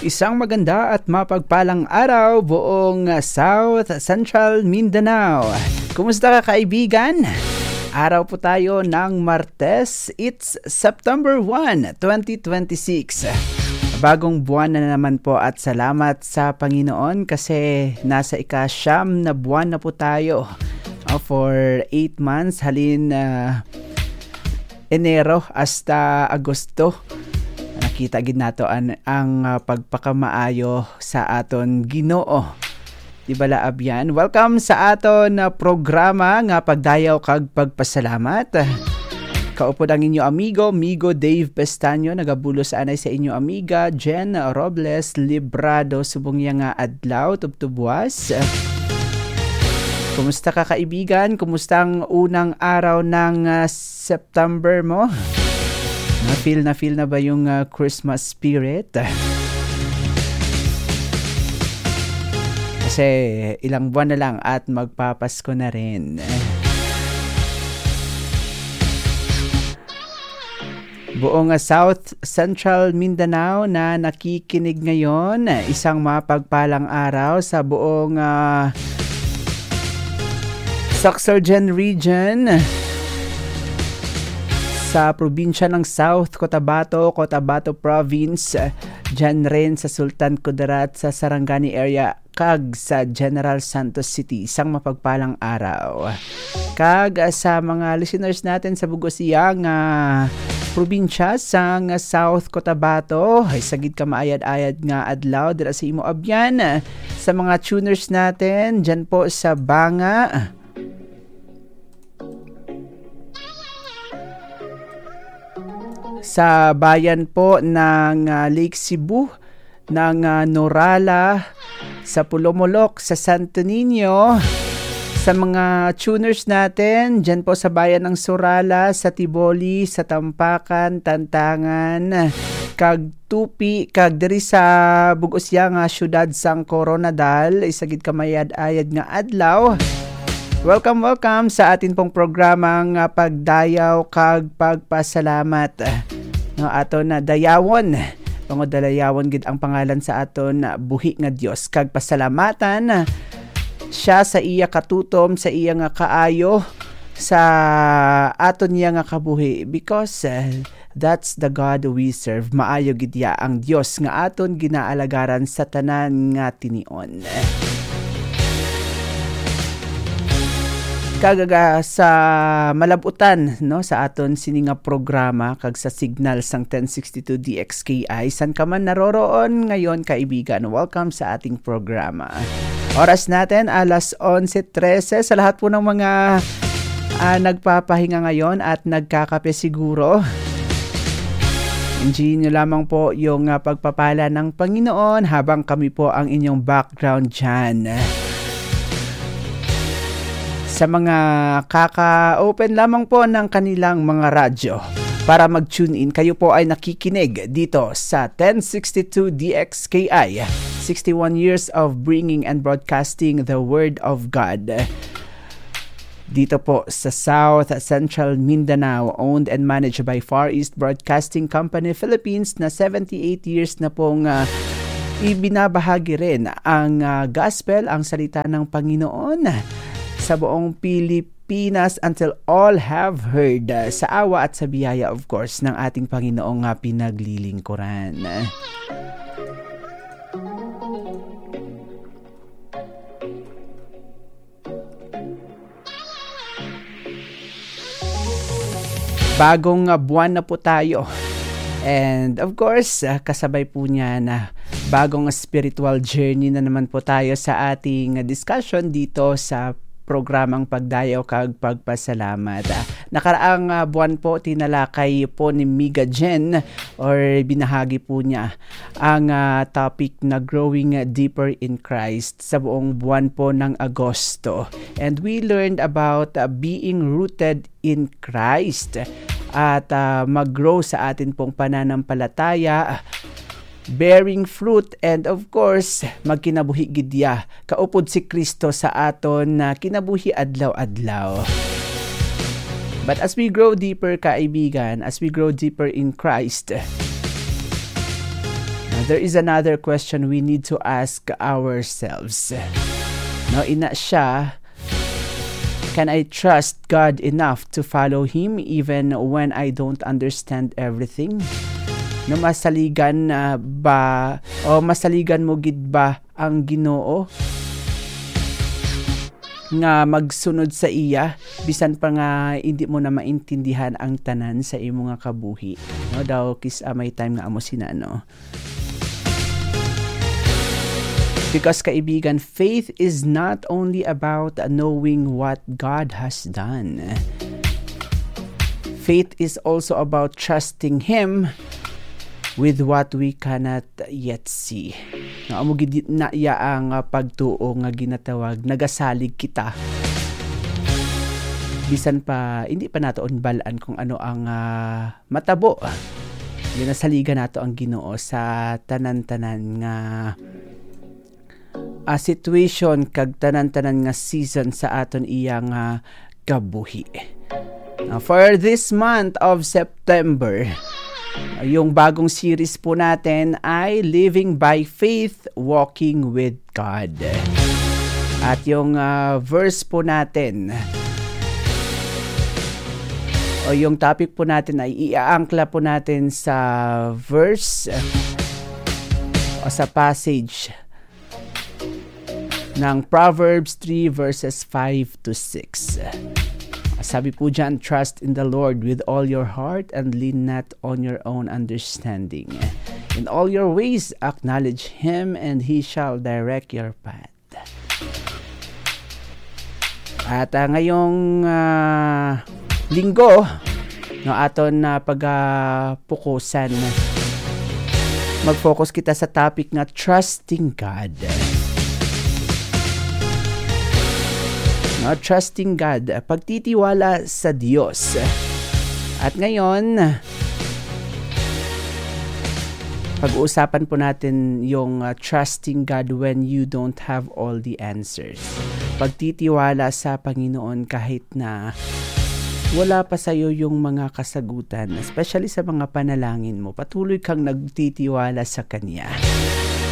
Isang maganda at mapagpalang araw buong South Central Mindanao. Kumusta ka kaibigan? Araw po tayo ng Martes. It's September 1, 2026. Bagong buwan na naman po at salamat sa Panginoon kasi nasa ika-siyam na buwan na po tayo. For 8 months, halin Enero hasta Agosto. Nakita gid nato ang pagpakamaayo sa aton Ginoo. Di ba laab yan? Welcome sa aton programa nga pagdayaw kag pagpasalamat. Kaupod ang inyo amigo Dave Pestaño, nagabulos anay sa inyo amiga Jen Robles Librado subong nga adlaw tubtubwas. Kumusta ka kaibigan? Kumusta ang unang araw ng September mo? Na-feel na ba yung Christmas spirit? Kasi ilang buwan na lang at magpapasko na rin. Buong South Central Mindanao na nakikinig ngayon, isang mapagpalang araw sa buong Sorsogon Region. Sa probinsya ng South Cotabato Province, dyan rin sa Sultan Kudarat sa Sarangani area, kag sa General Santos City. Isang mapagpalang araw. Kag sa mga listeners natin sa Bugosiyang probinsya sang South Cotabato, ay sagid ka maayad-ayad nga adlaw dira sa imo abyan. Sa mga tuners natin dyan po sa Banga, sa bayan po ng Lake Cebu, ng Norala, sa Pulomolok, sa Santo Niño, sa mga tuners natin dyan po sa bayan ng Sorala, sa Tiboli, sa Tampakan, Tantangan, kag Tupi, kag diri sa Bugosya nga syudad sang Coronadal, isagid kamayad-ayad nga adlaw. Welcome sa atin pong programang pagdayaw kag pagpasalamat. No, aton na dayawon. Pangodayawon gid ang pangalan sa aton buhi nga Dios kag pasalamatan siya sa iya katutom, sa iya nga kaayo, sa aton niya nga kabuhi because that's the God we serve. Maayo gid ya ang Dios nga aton ginaalagaran sa tanan nga tinion. Kagaga sa malabutan no sa aton sini nga programa kag sa signal sang 1062 DXKI san ka man naroroon ngayon kaibigan, welcome sa ating programa. Oras natin alas 11:13 sa lahat po ng mga nagpapahinga ngayon at nagkakape siguro. Enjoy nyo lamang po yung pagpapala ng Panginoon habang kami po ang inyong background dyan. Sa mga kaka-open lamang po ng kanilang mga radyo para mag-tune in, kayo po ay nakikinig dito sa 1062 DXKI, 61 years of bringing and broadcasting the Word of God. Dito po sa South Central Mindanao, owned and managed by Far East Broadcasting Company Philippines na 78 years na pong ibinabahagi rin ang gospel, ang salita ng Panginoon sa buong Pilipinas until all have heard, sa awa at sa biyaya of course ng ating Panginoong pinaglilingkuran. Bagong buwan na po tayo. And of course, kasabay po niya na bagong spiritual journey na naman po tayo sa ating discussion dito sa programang pagdayaw kag pagpasalamat. Nakaraang buwan po tinalakay po ni Miga Jen or binahagi po niya ang topic na growing deeper in Christ sa buong buwan po ng Agosto. And we learned about being rooted in Christ at mag-grow sa atin pong pananampalataya, bearing fruit, and of course magkinabuhi gidya kaupod si Kristo sa aton na kinabuhi adlaw-adlaw. But as we grow deeper kaibigan, as we grow deeper in Christ, there is another question we need to ask ourselves. No, ina siya, can I trust God enough to follow Him even when I don't understand everything? No, masaligan ba o masaligan mo gid ba ang Ginoo nga magsunod sa iya bisan pa nga hindi mo na maintindihan ang tanan sa imo nga kabuhi? No, daw kis may time nga amo sina no. Because kaibigan, faith is not only about knowing what God has done. Faith is also about trusting Him with what we cannot yet see. No, amo gid na iya ang pagtuo nga ginatawag nagasalig kita. Bisan pa hindi pa nato balaan kung ano ang matabo. Ginasaligan nato ang Ginoo sa tanan-tanan nga situation kag tanan-tanan nga season sa aton iyang kabuhi. Now, for this month of September, yung bagong series po natin ay Living by Faith, Walking with God. At yung verse po natin o yung topic po natin ay iaangkla po natin sa verse o sa passage ng Proverbs 3 verses 5 to 6. Sabi po dyan, trust in the Lord with all your heart and lean not on your own understanding. In all your ways, acknowledge Him and He shall direct your path. At ngayong linggo, no, aton pagpukusan, mag-focus kita sa topic na trusting God. No, trusting God, pagtitiwala sa Diyos. At ngayon, pag-uusapan po natin yung trusting God when you don't have all the answers. Pagtitiwala sa Panginoon kahit na wala pa sa iyo yung mga kasagutan, especially sa mga panalangin mo. Patuloy kang nagtitiwala sa Kanya.